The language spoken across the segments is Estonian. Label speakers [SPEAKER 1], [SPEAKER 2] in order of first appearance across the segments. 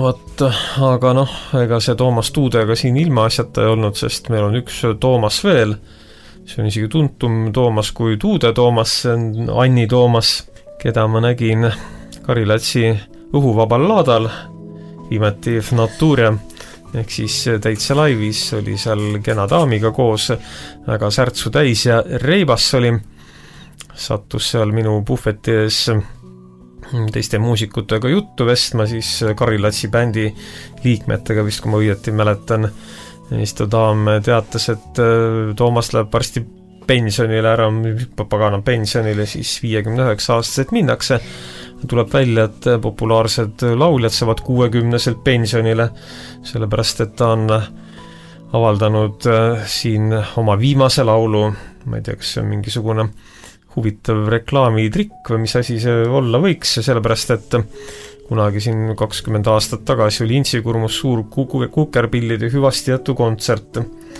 [SPEAKER 1] Vot, aga ega see Toomas Tuudega siin ilma asjata ei olnud, sest meil on üks Toomas veel, see on isegi tuntum Toomas kui Tuude Toomas, see on Anni Toomas, keda ma nägin Karilatsi õhuvabal laadal, viimati Nature, ehk siis täitsa laivis, oli seal kena daamiga koos, väga särtsu täis ja reibas oli, sattus seal minu puhveti ees teiste muusikutega juttu vestma, siis Karilatsi bändi liikmetega vist, kui ma õieti mäletan, siis ta daam teatas, et Toomas läheb varsti pensionile ära, pagana pensionile, siis 59-aastaselt minnakse. Tuleb välja, et populaarsed lauljad saavad 60-selt pensionile, sellepärast, et ta on avaldanud siin oma viimase laulu, ma ei tea, kas see on mingisugune huvitav reklaamitrikk või mis asi see olla võiks, sellepärast, et kunagi siin 20 aastat tagasi oli Intsikurmus suur kukerpillide hüvastijätu kontsert.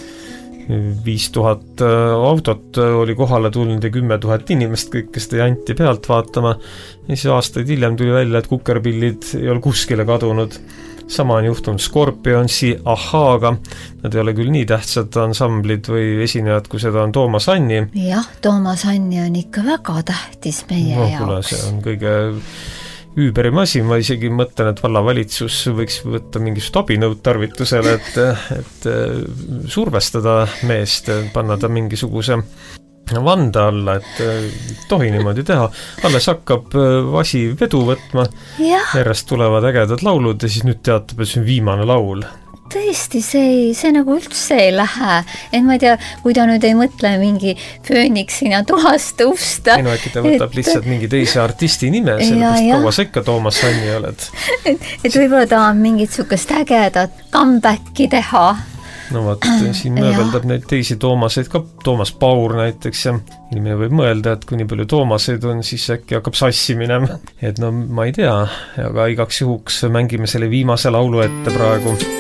[SPEAKER 1] 5000 autot oli kohale tulnud ja 10 000 inimest, kõik, kes ta janti pealt vaatama. Ja siis aastaid hiljem tuli välja, et kukerpillid ei ole kuskile kadunud. Sama on juhtunud Scorpionsi, Ahhaaga. Nad ei ole küll nii tähtsad ansamblid või esinejad, kui seda on Toomas Anni.
[SPEAKER 2] Jah, Toomas Anni on ikka väga tähtis meie jaoks.
[SPEAKER 1] Kuule, see on kõige üüberim asi, ma isegi mõtlen, et vallavalitsus võiks võtta mingisugust abinõud tarvitusele, et survestada meest, panna ta mingisuguse vanda alla, et tohi niimoodi teha. Alles hakkab asi vedu võtma, järjest tulevad ägedad laulud ja siis nüüd teatab, et see on viimane laul.
[SPEAKER 2] Tõesti, see nagu üldse ei lähe. Et ma ei tea, kui ta nüüd ei mõtle mingi fööniksina tuhast tõusta.
[SPEAKER 1] Ei no äkki ta võtab lihtsalt mingi teise artisti nime, sellepärast kaua sa ikka Toomas Anni oled.
[SPEAKER 2] Et võib-olla ta on mingit sukest ägedat comebacki teha.
[SPEAKER 1] No vaat, siin mööbeldab neid teisi Toomaseid ka, Toomas Paur näiteks, ja inimene võib mõelda, et kui nii palju Toomaseid on, siis äkki hakkab sassi minema. Et no ma ei tea, aga igaks juhuks mängime selle viimase laulu ette praegu.